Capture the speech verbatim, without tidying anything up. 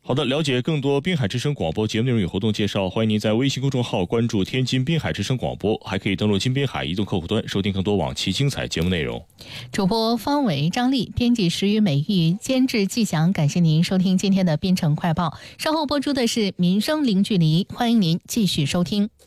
好的，了解更多滨海之声广播节目内容与活动介绍，欢迎您在微信公众号关注天津滨海之声广播，还可以登录金滨海移动客户端收听更多往期精彩节目内容。 主播方伟、张丽，编辑石宇美玉，监制季翔，感谢您收听今天的滨城快报。稍后播出的是民生零距离，欢迎您继续收听。